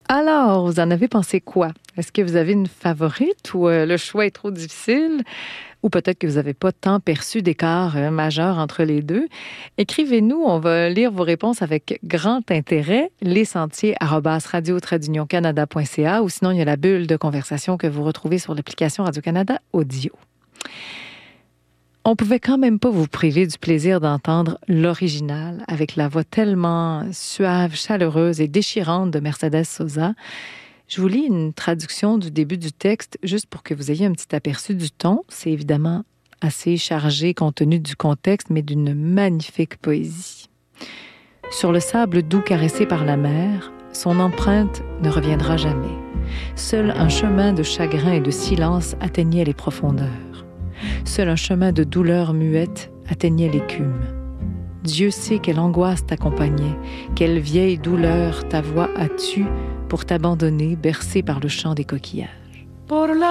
Alors, vous en avez pensé quoi? Est-ce que vous avez une favorite ou le choix est trop difficile? Ou peut-être que vous n'avez pas tant perçu d'écart majeur entre les deux? Écrivez-nous, on va lire vos réponses avec grand intérêt. lesentiers@radio-canada.ca ou sinon, il y a la bulle de conversation que vous retrouvez sur l'application Radio-Canada Audio. On pouvait quand même pas vous priver du plaisir d'entendre l'original avec la voix tellement suave, chaleureuse et déchirante de Mercedes Sosa. Je vous lis une traduction du début du texte juste pour que vous ayez un petit aperçu du ton. C'est évidemment assez chargé compte tenu du contexte, mais d'une magnifique poésie. Sur le sable doux caressé par la mer, son empreinte ne reviendra jamais. Seul un chemin de chagrin et de silence atteignait les profondeurs. Seul un chemin de douleur muette atteignait l'écume. Dieu sait quelle angoisse t'accompagnait, quelle vieille douleur ta voix a tue pour t'abandonner, bercé par le chant des coquillages.